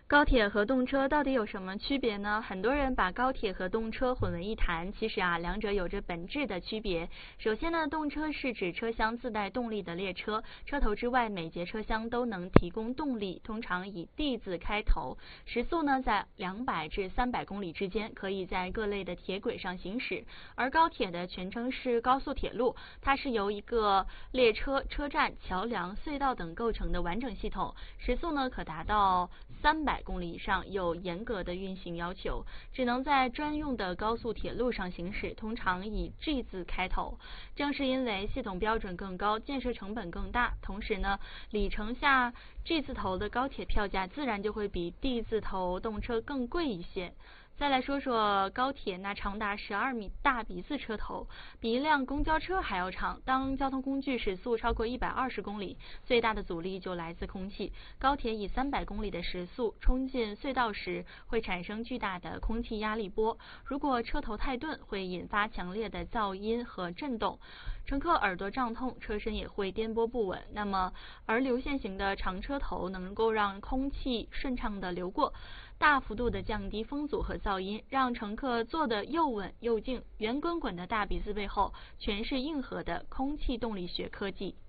高铁和动车到底有什么区别呢？很多人把高铁和动车混为一谈，其实两者有着本质的区别。首先呢，动车是指车厢自带动力的列车，车头之外每节车厢都能提供动力，通常以 D 字开头，时速呢在200至300公里之间，可以在各类的铁轨上行驶。而高铁的全称是高速铁路，它是由一个列车、车站、桥梁、隧道等构成的完整系统，时速呢可达到300公里以上，有严格的运行要求，只能在专用的高速铁路上行驶，通常以 G 字开头。正是因为系统标准更高，建设成本更大，同时呢，里程下 G 字头的高铁票价自然就会比 D 字头动车更贵一些。再来说说高铁，那长达12米大鼻子车头，比一辆公交车还要长。当交通工具时速超过120公里，最大的阻力就来自空气。高铁以300公里的时速冲进隧道时，会产生巨大的空气压力波。如果车头太钝，会引发强烈的噪音和震动，乘客耳朵胀痛，车身也会颠簸不稳。而流线型的长车头能够让空气顺畅地流过，大幅度的降低风阻和噪音，让乘客坐得又稳又静。圆滚滚的大鼻子背后，全是硬核的空气动力学科技。